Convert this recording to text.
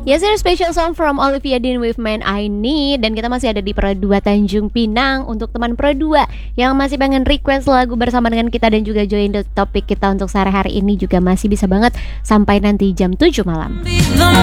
Yes, there's special song from Olivia Dean with Man I Need. Dan kita masih ada di Pro 2 Tanjung Pinang. Untuk teman Pro 2 yang masih pengen request lagu bersama dengan kita dan juga join the topic kita untuk sehari-hari ini juga masih bisa banget sampai nanti jam 7 malam.